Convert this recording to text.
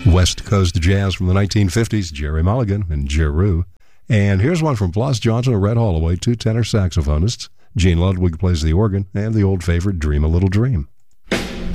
West Coast jazz from the 1950s, Jerry Mulligan and Jeru. And here's one from Blas Johnson and Red Holloway, two tenor saxophonists. Gene Ludwig plays the organ, and the old favorite, Dream a Little Dream.